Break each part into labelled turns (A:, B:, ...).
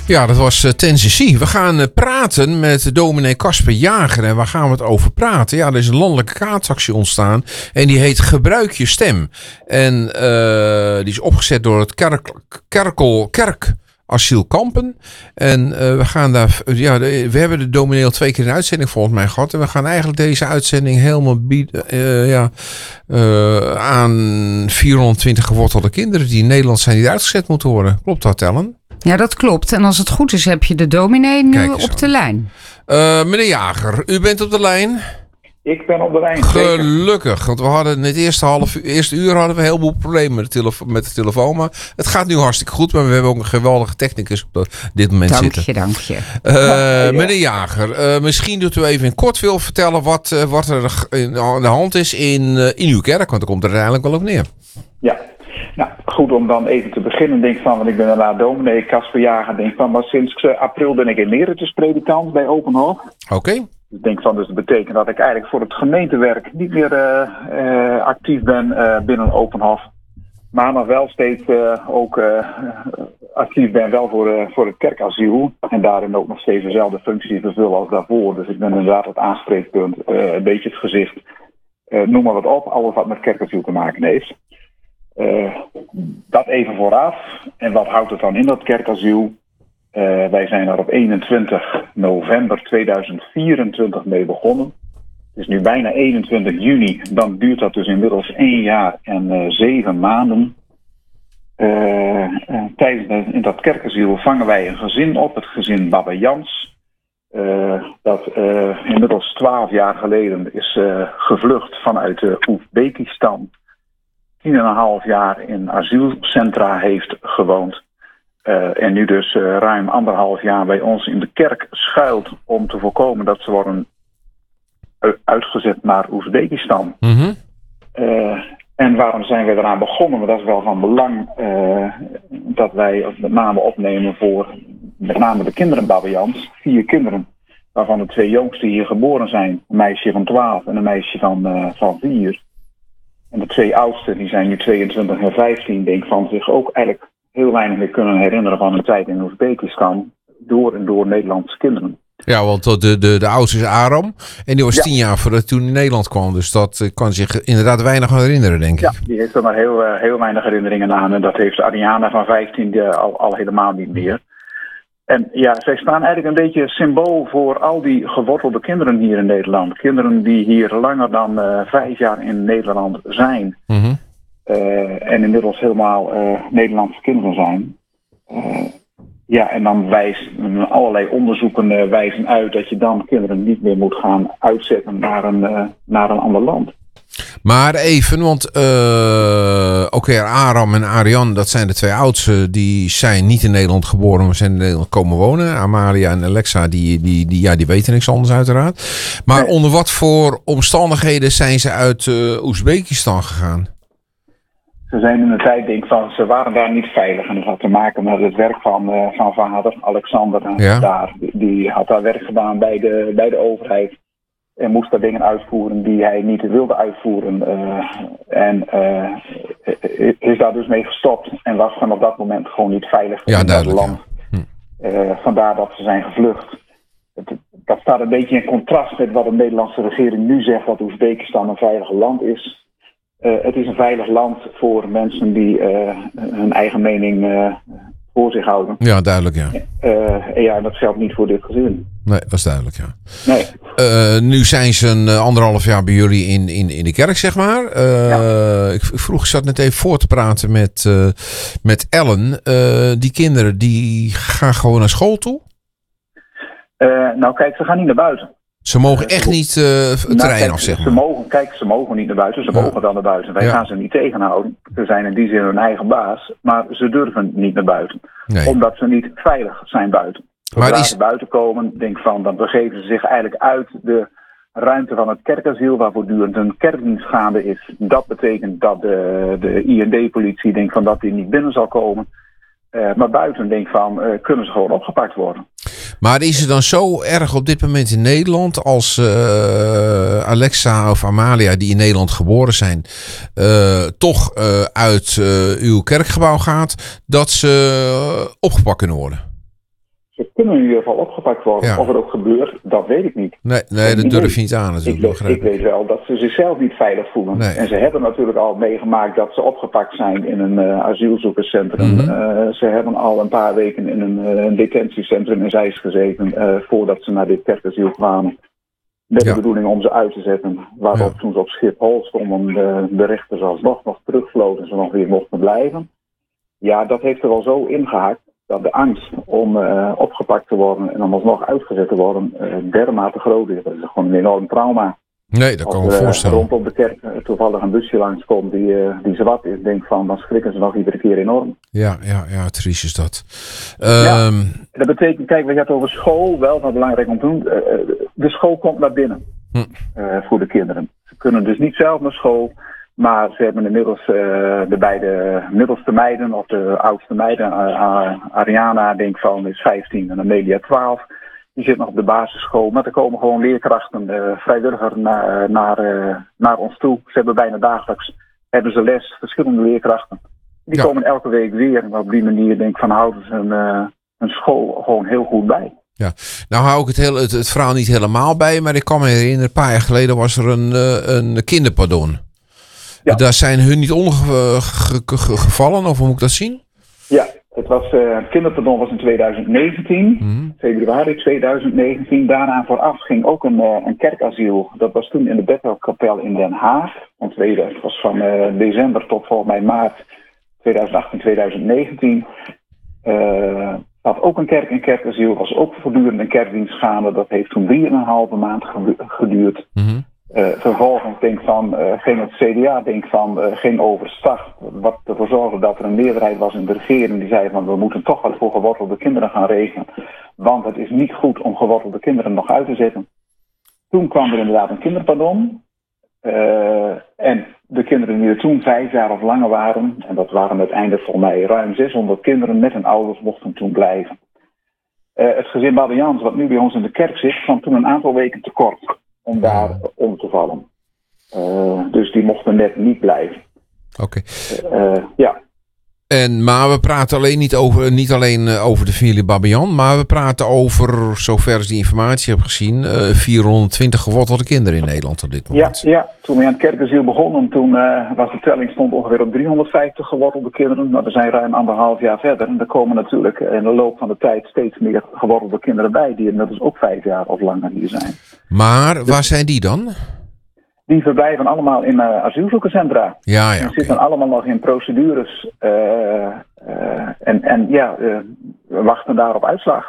A: Ja, dat was Tennessee. We gaan praten met dominee Casper Jager. En waar gaan we het over praten? Ja, er is een landelijke kaartactie ontstaan. En die heet Gebruik je stem. En die is opgezet door het Kerkasiel Kampen. En we gaan daar... Ja, we hebben de dominee al 2 keer een uitzending volgens mij gehad. En we gaan eigenlijk deze uitzending helemaal bieden aan 420 gewortelde kinderen die in Nederland zijn die uitgezet moeten worden. Klopt dat, Ellen?
B: Ja, dat klopt. En als het goed is, heb je de dominee nu op de lijn.
A: Meneer Jager, u bent op de lijn?
C: Ik ben op de lijn.
A: Gelukkig, want we hadden in het eerste uur hadden we een heleboel problemen met de telefoon. Maar het gaat nu hartstikke goed, maar we hebben ook een geweldige technicus op dit moment zitten.
B: Dank je.
A: Meneer Jager, misschien dat u even in kort wil vertellen wat er aan de hand is in uw kerk, want er komt er uiteindelijk wel op neer.
C: Ja. Nou, goed om dan even te beginnen. Denk van, want ik ben daarna dominee Casper Jager. Denk van, maar sinds april ben ik emeritus-predikant bij Open Hof.
A: Oké.
C: Ik denk van, dus dat betekent dat ik eigenlijk voor het gemeentewerk niet meer actief ben binnen Open Hof. Maar nog wel steeds ook actief ben wel voor het kerkasiel. En daarin ook nog steeds dezelfde functie vervullen als daarvoor. Dus ik ben inderdaad het aanspreekpunt, een beetje het gezicht. Noem maar wat op, alles wat met kerkasiel te maken heeft. Dat even vooraf. En wat houdt het dan in dat kerkasiel? Wij zijn er op 21 november 2024 mee begonnen. Het is nu bijna 21 juni. Dan duurt dat dus inmiddels 1 jaar en 7 maanden. In dat kerkasiel vangen wij een gezin op. Het gezin Baba Jans. Dat inmiddels 12 jaar geleden is gevlucht vanuit Oezbekistan. 10,5 jaar in asielcentra heeft gewoond. En nu dus ruim 1,5 jaar bij ons in de kerk schuilt om te voorkomen dat ze worden uitgezet naar Oezbekistan. Mm-hmm. En waarom zijn wij eraan begonnen? Maar dat is wel van belang dat wij met name opnemen voor met name de kinderen Baba Jans. 4 kinderen, waarvan de 2 jongste hier geboren zijn. Een meisje van 12 en een meisje van 4. En de 2 oudsten, die zijn nu 22 en 15, denk van zich ook eigenlijk heel weinig meer kunnen herinneren van hun tijd in Oezbekistan door en door Nederlandse kinderen.
A: Ja, want de oudste is Aram en die was 10 jaar voordat toen in Nederland kwam. Dus dat kan zich inderdaad weinig aan herinneren, denk ik.
C: Ja, die heeft er maar heel weinig herinneringen aan. En dat heeft Ariana van 15 al helemaal niet meer. En ja, zij staan eigenlijk een beetje symbool voor al die gewortelde kinderen hier in Nederland. Kinderen die hier langer dan 5 jaar in Nederland zijn. Mm-hmm. En inmiddels helemaal Nederlandse kinderen zijn. En dan allerlei onderzoeken wijzen uit dat je dan kinderen niet meer moet gaan uitzetten naar een ander land.
A: Maar even, want Aram en Ariane, dat zijn de 2 oudsten, die zijn niet in Nederland geboren, maar zijn in Nederland komen wonen. Amalia en Alexa, die weten niks anders uiteraard. Maar nee. Onder wat voor omstandigheden zijn ze uit Oezbekistan gegaan?
C: Ze zijn in de tijd, denk ik, van ze waren daar niet veilig. En dat had te maken met het werk van vader, Alexander. Ja. Die had daar werk gedaan bij de overheid. En moest daar dingen uitvoeren die hij niet wilde uitvoeren. Is daar dus mee gestopt. En was vanaf dat moment gewoon niet veilig in dat land. Ja. Vandaar dat ze zijn gevlucht. Dat staat een beetje in contrast met wat de Nederlandse regering nu zegt. Dat Oezbekistan een veilig land is. Het is een veilig land voor mensen die hun eigen mening voor zich houden. Ja,
A: duidelijk, ja.
C: En dat geldt niet voor dit gezin.
A: Nee, dat is duidelijk, ja.
C: Nee.
A: Nu zijn ze 1,5 jaar bij jullie in de kerk, zeg maar. Ik zat net even voor te praten met Ellen. Die kinderen, die gaan gewoon naar school toe?
C: Nou kijk, ze gaan niet naar buiten.
A: Ze mogen echt niet het terrein af, zeg maar.
C: Ze mogen niet naar buiten. Ze mogen dan naar buiten. Wij gaan ze niet tegenhouden. Ze zijn in die zin hun eigen baas. Maar ze durven niet naar buiten. Nee. Omdat ze niet veilig zijn buiten. Zodra ze buiten komen, dan begeven ze zich eigenlijk uit de ruimte van het kerkasiel, waar voortdurend een kerkdienst gaande is. Dat betekent dat de IND-politie denkt van dat die niet binnen zal komen. Maar buiten kunnen ze gewoon opgepakt worden.
A: Maar is het dan zo erg op dit moment in Nederland als Alexa of Amalia, die in Nederland geboren zijn, toch uit uw kerkgebouw gaat, dat ze opgepakt kunnen worden?
C: Ze kunnen in ieder geval opgepakt worden.
A: Ja.
C: Of het ook gebeurt, dat weet ik niet.
A: Nee, dat durf je niet aan natuurlijk.
C: Ik weet wel dat ze zichzelf niet veilig voelen.
A: Nee.
C: En ze hebben natuurlijk al meegemaakt dat ze opgepakt zijn in een asielzoekerscentrum. Ze hebben al een paar weken in een detentiecentrum in Zeist gezeten voordat ze naar dit kerkasiel kwamen. Met de bedoeling om ze uit te zetten. Waarop toen ze op Schiphol stonden, de rechters alsnog nog terugvloten en ze nog weer mochten blijven. Ja, dat heeft er al zo ingehaakt dat de angst om opgepakt te worden en om alsnog uitgezet te worden dermate groot is. Dat is gewoon een enorm trauma.
A: Nee, dat kan ik me voorstellen.
C: Rondom de kerk toevallig een busje langskomt die zwart is, denk van, dan schrikken ze nog iedere keer enorm.
A: Ja, triest is dat.
C: Dat betekent, kijk, we hebben het over school, wel wat belangrijk om te doen. De school komt naar binnen voor de kinderen. Ze kunnen dus niet zelf naar school, maar ze hebben inmiddels de beide middelste meiden, of de oudste meiden, Ariana, denk van, is 15 en Amelia 12. Die zit nog op de basisschool, maar er komen gewoon leerkrachten vrijwilliger naar ons toe. Ze hebben bijna dagelijks les, verschillende leerkrachten. Die komen elke week weer en op die manier denk ik van houden ze hun school gewoon heel goed bij.
A: Ja, nou hou ik het verhaal niet helemaal bij, maar ik kan me herinneren, een paar jaar geleden was er een kinderpardon. Ja. Daar zijn hun niet gevallen, of hoe moet ik dat zien?
C: Ja. Het kinderpardon was in 2019, februari 2019. Daarna vooraf ging ook een kerkasiel. Dat was toen in de Bethelkapel in Den Haag. Want het was van december tot volgens mij maart 2018, 2019. Had ook een kerkasiel, was ook voortdurend een kerkdienst gaande. Dat heeft toen 3,5 maand geduurd. Vervolgens ging het CDA geen overstag. Wat ervoor zorgde dat er een meerderheid was in de regering die zei van we moeten toch wat voor gewortelde kinderen gaan regelen. Want het is niet goed om gewortelde kinderen nog uit te zetten. Toen kwam er inderdaad een kinderpardon. En de kinderen die er toen 5 jaar of langer waren, en dat waren uiteindelijk volgens mij ruim 600 kinderen met hun ouders mochten toen blijven. Het gezin Babians, wat nu bij ons in de kerk zit, kwam toen een aantal weken tekort om daar om te vallen. Dus die mochten net niet blijven.
A: Oké.
C: Ja.
A: Maar we praten niet alleen over de familie Babian, maar we praten over, zover ik die informatie heb gezien, 420 gewortelde kinderen in Nederland op dit moment.
C: Ja. Toen we aan het kerkasiel begonnen, toen was de telling stond ongeveer op 350 gewortelde kinderen. Maar we zijn ruim 1,5 jaar verder. En er komen natuurlijk in de loop van de tijd steeds meer gewortelde kinderen bij, die inmiddels ook 5 jaar of langer hier zijn.
A: Maar waar zijn die dan?
C: Die verblijven allemaal in asielzoekerscentra.
A: Ja.
C: Die zitten allemaal nog in procedures. We wachten daar op uitslag.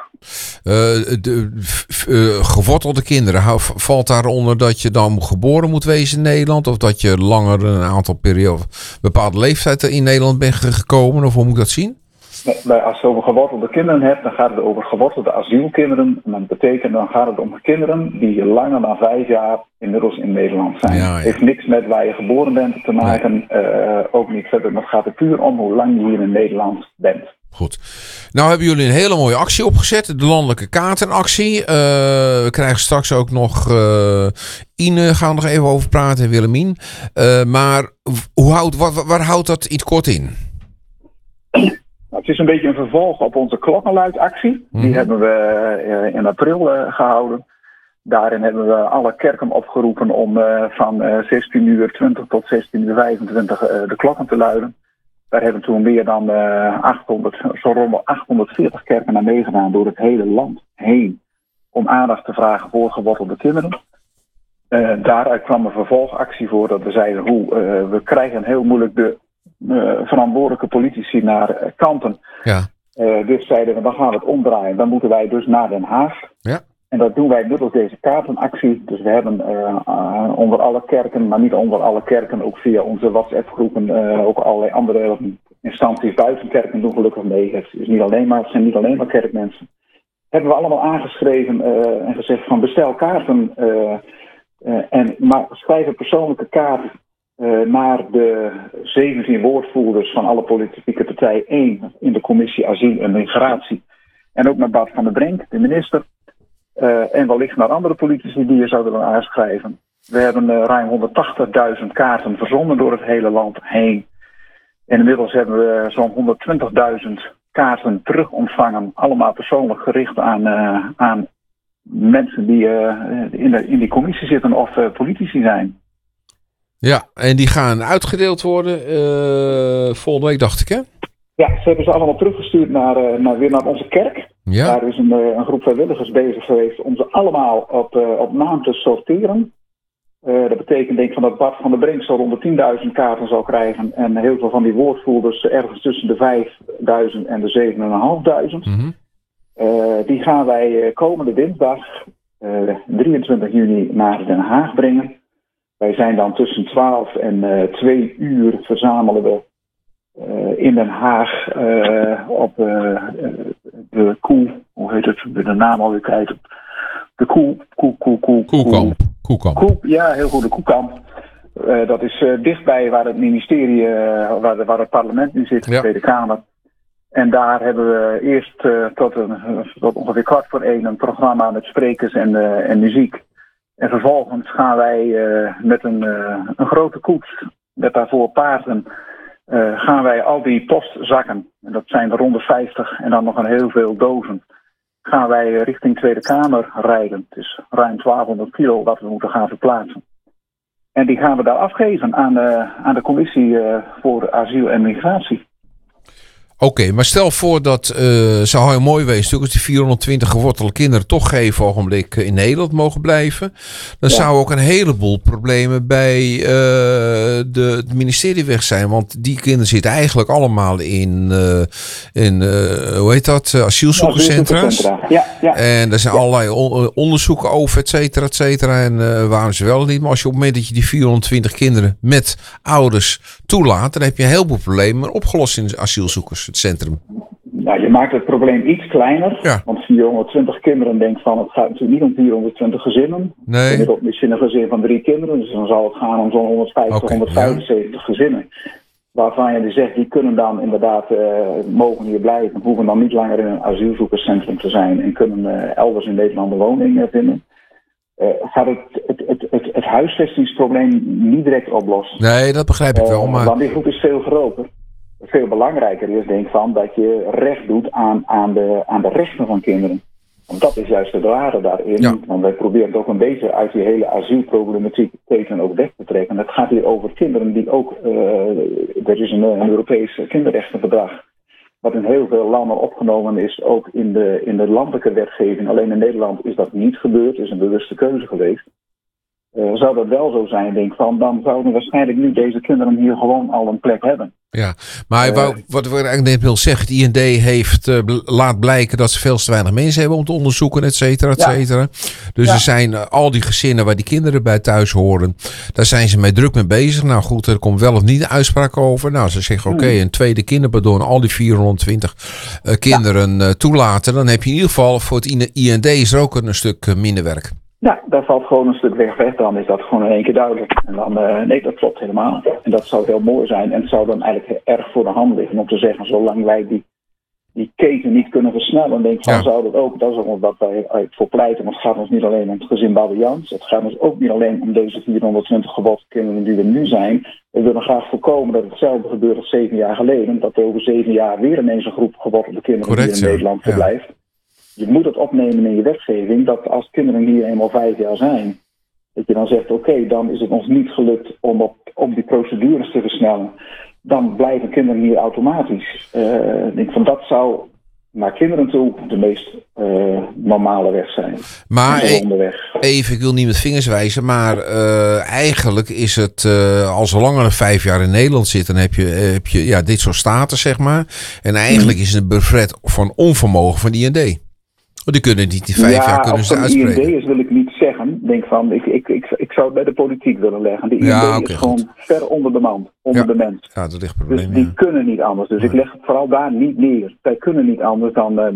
A: Gewortelde kinderen, valt daaronder dat je dan geboren moet wezen in Nederland? Of dat je langer een aantal perioden, bepaalde leeftijd in Nederland bent gekomen? Of hoe moet ik dat zien?
C: Nee, als je over gewortelde kinderen hebt, dan gaat het over gewortelde asielkinderen. En dat betekent, dan gaat het om kinderen die langer dan 5 jaar inmiddels in Nederland zijn.
A: Ja.
C: Heeft niks met waar je geboren bent te maken. Nee. Ook niet verder. Maar het gaat er puur om hoe lang je hier in Nederland bent.
A: Goed. Nou hebben jullie een hele mooie actie opgezet. De landelijke kaartenactie. We krijgen straks ook nog Ine, gaan we nog even over praten, en Willemien. Maar waar houdt dat iets kort in?
C: Het is een beetje een vervolg op onze klokkenluidactie. Die hebben we in april gehouden. Daarin hebben we alle kerken opgeroepen om van 16:20 tot 16:25 de klokken te luiden. Daar hebben toen meer dan 840 kerken aan meegedaan door het hele land heen. Om aandacht te vragen voor gewortelde kinderen. Daaruit kwam een vervolgactie voor dat we zeiden we krijgen heel moeilijk de verantwoordelijke politici naar kanten.
A: Ja.
C: Dus zeiden we, dan gaan we het omdraaien. Dan moeten wij dus naar Den Haag.
A: Ja.
C: En dat doen wij middels deze kaartenactie. Dus we hebben onder alle kerken, maar niet onder alle kerken, ook via onze WhatsApp-groepen, ook allerlei andere instanties buiten kerken doen gelukkig mee. Het zijn niet alleen maar kerkmensen. Hebben we allemaal aangeschreven en gezegd van bestel kaarten maar schrijf een persoonlijke kaart naar de 17 woordvoerders van alle politieke partijen 1 in de commissie Asiel en Migratie. En ook naar Bart van der Brink, de minister. En wellicht naar andere politici die je zouden willen aanschrijven. We hebben ruim 180.000 kaarten verzonden door het hele land heen. En inmiddels hebben we zo'n 120.000 kaarten terug ontvangen. Allemaal persoonlijk gericht aan mensen die in die commissie zitten of politici zijn.
A: Ja, en die gaan uitgedeeld worden volgende week, dacht ik, hè?
C: Ja, ze hebben ze allemaal teruggestuurd weer naar onze kerk.
A: Ja.
C: Daar is een groep vrijwilligers bezig geweest om ze allemaal op naam te sorteren. Dat betekent denk ik dat Bart van der Brink zo rond de 10.000 kaarten zal krijgen. En heel veel van die woordvoerders ergens tussen de 5.000 en de 7.500.
A: Mm-hmm.
C: Die gaan wij komende dinsdag, 23 juni, naar Den Haag brengen. Wij zijn dan tussen 12 en 2 uur verzamelen we in Den Haag op de Koe, hoe heet het, de naam alweer kwijt. De
A: Koekamp.
C: Ja, heel goed, de Koekamp. Dat is dichtbij waar het ministerie, waar het parlement nu zit, de Tweede Kamer. En daar hebben we eerst tot ongeveer 12:15 een programma met sprekers en muziek. En vervolgens gaan wij met een grote koets, met daarvoor paarden, gaan wij al die postzakken, en dat zijn er rond de 50 en dan nog een heel veel dozen, gaan wij richting Tweede Kamer rijden. Het is ruim 1200 kilo wat we moeten gaan verplaatsen. En die gaan we daar afgeven aan de commissie voor asiel en migratie.
A: Oké, maar stel voor dat zou heel mooi wezen als die 420 gewortelde kinderen toch geen ogenblik in Nederland mogen blijven. Dan zou ook een heleboel problemen bij het ministerie weg zijn. Want die kinderen zitten eigenlijk allemaal in hoe heet dat, asielzoekerscentra's.
C: Ja.
A: En er zijn allerlei onderzoeken over, et cetera. En waarom ze wel niet. Maar als je op het moment dat je die 420 kinderen met ouders toelaat, dan heb je een heleboel problemen opgelost in de asielzoekers. Het centrum.
C: Nou, je maakt het probleem iets kleiner. Ja. Want 420 kinderen denkt van, het gaat natuurlijk niet om 420 gezinnen.
A: Nee.
C: Misschien een gezin van 3 kinderen. Dus dan zal het gaan om zo'n 150, 175 gezinnen. Waarvan je dus zegt, die kunnen dan inderdaad, mogen hier blijven. Hoeven dan niet langer in een asielzoekerscentrum te zijn. En kunnen elders in Nederland een woning vinden. Gaat het huisvestingsprobleem niet direct oplossen.
A: Nee, dat begrijp ik wel. Maar...
C: Want die groep is veel groter. Veel belangrijker is denk ik van dat je recht doet aan de rechten van kinderen. Want dat is juist de waarde daarin. Ja. Want wij proberen het ook een beetje uit die hele asielproblematiek teken ook weg te trekken. Het gaat hier over kinderen die ook... er is een Europees kinderrechtenverdrag. Wat in heel veel landen opgenomen is, ook in de landelijke wetgeving. Alleen in Nederland is dat niet gebeurd. Het is een bewuste keuze geweest. Zou dat wel zo zijn, denk ik van, dan zouden waarschijnlijk nu deze kinderen hier gewoon al een plek hebben.
A: Ja, maar wat ik eigenlijk net wil zeggen, het IND heeft laat blijken dat ze veel te weinig mensen hebben om te onderzoeken, et cetera, et cetera. Dus er zijn al die gezinnen waar die kinderen bij thuis horen, daar zijn ze druk mee bezig. Nou goed, er komt wel of niet een uitspraak over. Nou, ze zeggen oké, een tweede kinderpardon, al die 420 kinderen toelaten. Dan heb je in ieder geval voor het IND is er ook een stuk minder werk.
C: Ja, daar valt gewoon een stuk weg. Dan is dat gewoon in één keer duidelijk. En dan, nee, dat klopt helemaal. En dat zou heel mooi zijn. En het zou dan eigenlijk erg voor de hand liggen om te zeggen, zolang wij die keten niet kunnen versnellen, denk ik van, zou dat ook, dat is ook wat wij voor pleiten. Want het gaat ons niet alleen om het gezin Babbe-Jans. Het gaat ons ook niet alleen om deze 420 geboden kinderen die er nu zijn. We willen graag voorkomen dat hetzelfde gebeurt als 7 jaar geleden. Dat er over 7 jaar weer ineens een groep geboden kinderen die in Nederland verblijft. Je moet het opnemen in je wetgeving dat als kinderen hier eenmaal 5 jaar zijn, dat je dan zegt oké, dan is het ons niet gelukt om die procedures te versnellen. Dan blijven kinderen hier automatisch. Ik denk van dat zou naar kinderen toe de meest normale weg zijn.
A: Maar even, ik wil niet met vingers wijzen, maar eigenlijk is het, als er langer dan 5 jaar in Nederland zit, dan heb je dit soort status, zeg maar. En eigenlijk is het een brevet van onvermogen van de IND. Die kunnen niet die 5 jaar kunnen ze uitspreken.
C: IND is wil ik niet zeggen. Denk van, ik zou het bij de politiek willen leggen. De IND is gewoon ver onder de man, onder de mens.
A: Ja, dat ligt het probleem.
C: Dus die kunnen niet anders. Dus ik leg het vooral daar niet neer. Zij kunnen niet anders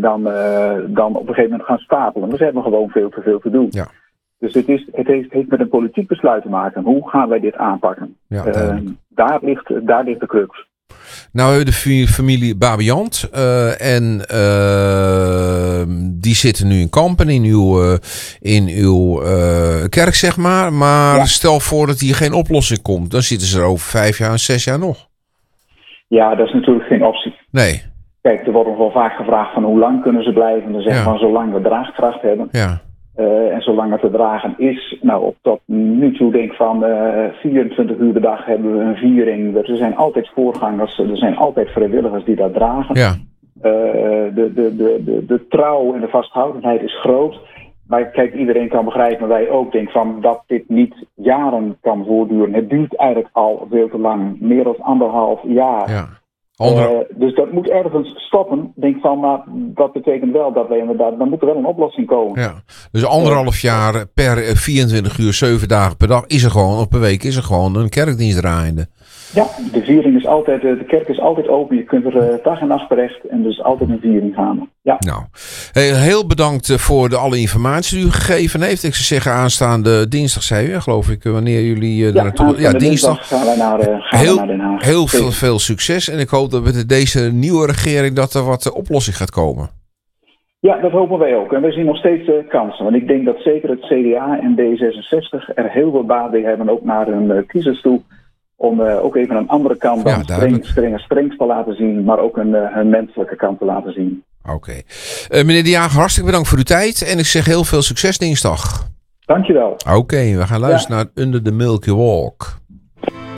C: dan op een gegeven moment gaan stapelen. Maar ze hebben gewoon veel te veel te doen. Ja. Dus het heeft met een politiek besluit te maken. Hoe gaan wij dit aanpakken? Ja, daar ligt de crux.
A: Nou, we hebben de familie Babbe-Jans en die zitten nu in Kampen in uw kerk, zeg maar. Maar stel voor dat hier geen oplossing komt. Dan zitten ze er over 5 jaar en 6 jaar nog.
C: Ja, dat is natuurlijk geen optie.
A: Nee.
C: Kijk, er wordt nog wel vaak gevraagd van hoe lang kunnen ze blijven. Dan zeggen van zolang we draagkracht hebben.
A: Ja.
C: En zolang het te dragen is. Nou, op tot nu toe denk ik van 24 uur de dag hebben we een viering. Er zijn altijd voorgangers, er zijn altijd vrijwilligers die dat dragen.
A: Ja.
C: De trouw en de vasthoudendheid is groot. Maar kijk, iedereen kan begrijpen, wij ook denken van dat dit niet jaren kan voortduren. Het duurt eigenlijk al veel te lang, meer dan 1,5 jaar.
A: Ja.
C: Dus dat moet ergens stoppen. Denk van, maar dat betekent wel dat wij inderdaad, dan moet er wel een oplossing komen.
A: Ja. Dus 1,5 jaar per 24 uur, 7 dagen per dag is er gewoon, of per week is er gewoon een kerkdienst draaiende.
C: Ja, de viering is altijd, de kerk is altijd open. Je kunt er dag en nacht terecht en dus altijd een viering gaan. Ja.
A: Nou, heel bedankt voor alle informatie die u gegeven heeft. Ik zou zeggen aanstaande dinsdag, zei u, geloof ik, wanneer jullie er naartoe... Ja, dinsdag
C: gaan wij naar Den Haag.
A: Heel veel succes en ik hoop dat met deze nieuwe regering dat er wat oplossing gaat komen. Ja,
C: dat hopen wij ook. En wij zien nog steeds kansen. Want ik denk dat zeker het CDA en D66 er heel veel baat bij hebben, ook naar hun kiezers toe. Om ook even een andere kant dan strengst te laten zien, maar ook een menselijke kant te laten zien.
A: Oké. Meneer De Jager, hartstikke bedankt voor uw tijd. En ik zeg heel veel succes dinsdag.
C: Dankjewel.
A: Oké, we gaan luisteren naar Under the Milky Walk.